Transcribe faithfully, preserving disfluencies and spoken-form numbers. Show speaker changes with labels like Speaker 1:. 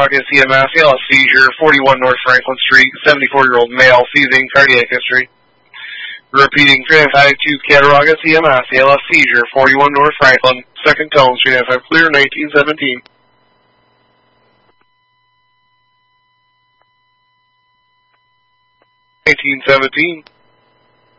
Speaker 1: Cattaraugus C M S, A L S seizure, forty-one North Franklin Street, seventy-four-year-old male, seizing, cardiac history. Repeating, three ninety-five to Cattaraugus C M S, A L S seizure, forty-one North Franklin, second tone, three ninety-five clear, nineteen seventeen. nineteen seventeen.